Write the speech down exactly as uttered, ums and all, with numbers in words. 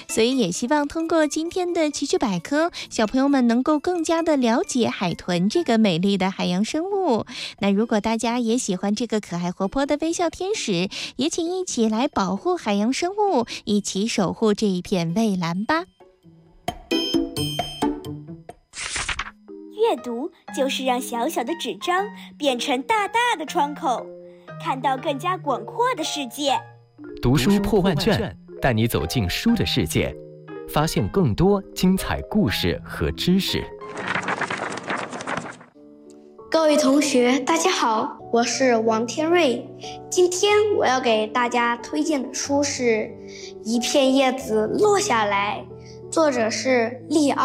所以也希望通过今天的奇趣百科，小朋友们能够更加的了解海豚这个美丽的海洋生物。那如果大家也喜欢这个可爱活泼的微笑天使，也请一起来保护海洋生物，一起守护这一片蔚蓝吧。 阅读就是让小小的纸张变成大大的窗口，看到更加广阔的世界。 读书破万卷，带你走进书的世界，发现更多精彩故事和知识。 各位同学，大家好，我是王天瑞。今天我要给大家推荐的书是《一片叶子落下来》，作者是利奥。